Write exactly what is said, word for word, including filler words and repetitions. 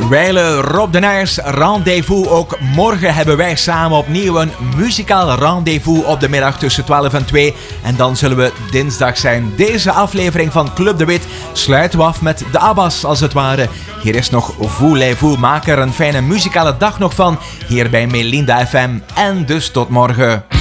Wijle Rob de Nijs, Rendezvous. Ook morgen hebben wij samen opnieuw een muzikaal rendezvous op de middag tussen twaalf en twee. En dan zullen we dinsdag zijn. Deze aflevering van Club de Wit sluiten we af met de Abbas als het ware. Hier is nog Voulez-vous. Maak er een fijne muzikale dag nog van. Hier bij Melinda F M. En dus tot morgen.